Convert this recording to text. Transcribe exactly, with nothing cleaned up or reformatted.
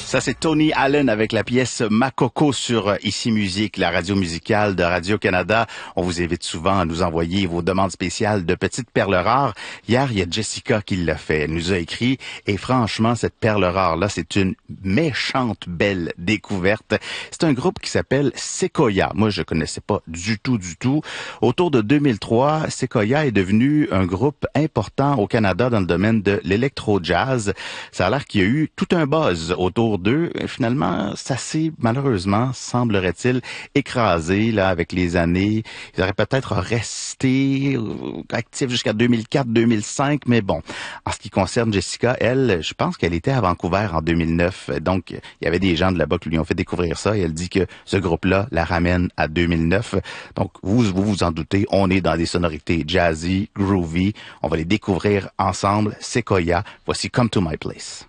Ça, c'est Tony Allen avec la pièce Makoko sur Ici Musique, la radio musicale de Radio-Canada. On vous invite souvent à nous envoyer vos demandes spéciales de petites perles rares. Hier, il y a Jessica qui l'a fait. Elle nous a écrit et franchement, cette perle rare-là, c'est une méchante belle découverte. C'est un groupe qui s'appelle Sequoia. Moi, je connaissais pas du tout, du tout. Autour de deux mille trois, Sequoia est devenu un groupe important au Canada dans le domaine de l'électro-jazz. Ça a l'air qu'il y a eu tout un buzz autour d'eux. Finalement, ça s'est malheureusement, semblerait-il, écrasé là avec les années. Ils auraient peut-être resté actifs jusqu'à deux mille quatre deux mille cinq, mais bon. En ce qui concerne Jessica, elle, je pense qu'elle était à Vancouver en deux mille neuf. Donc, il y avait des gens de là-bas qui lui ont fait découvrir ça et elle dit que ce groupe-là la ramène à deux mille neuf. Donc, vous, vous vous en doutez, on est dans des sonorités jazzy, groovy. On va les découvrir ensemble. Sequoia. Voici Come to My Place.